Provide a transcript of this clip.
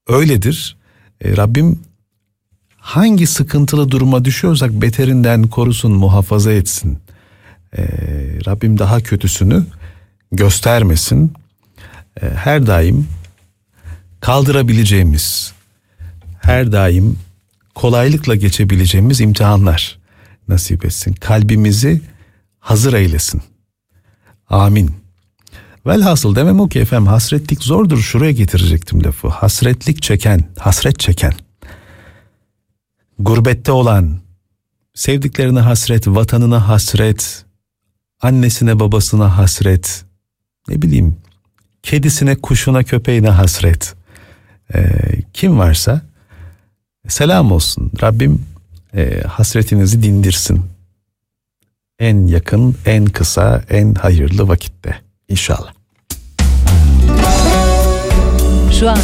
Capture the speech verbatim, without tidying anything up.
öyledir. E, Rabbim hangi sıkıntılı duruma düşüyorsak beterinden korusun, muhafaza etsin. E, Rabbim daha kötüsünü göstermesin. E, her daim kaldırabileceğimiz, her daim kolaylıkla geçebileceğimiz imtihanlar nasip etsin. Kalbimizi hazır eylesin. Amin. Velhasıl demem o ki efendim, hasretlik zordur, şuraya getirecektim lafı. Hasretlik çeken, hasret çeken, gurbette olan, sevdiklerine hasret, vatanına hasret, annesine babasına hasret, ne bileyim kedisine, kuşuna, köpeğine hasret. Ee, kim varsa selam olsun. Rabbim e, hasretinizi dindirsin. En yakın, en kısa, en hayırlı vakitte inşallah.